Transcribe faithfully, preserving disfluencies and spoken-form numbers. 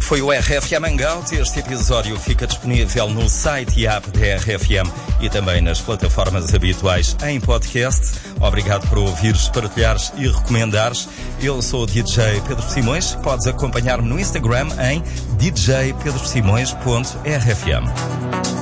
Foi o R F M Hangout. Este episódio fica disponível no site e app da R F M e também nas plataformas habituais em podcast. Obrigado por ouvires, partilhares e recomendares. Eu sou o D J Pedro Simões. Podes acompanhar-me no Instagram em d j pedro simões ponto r f m.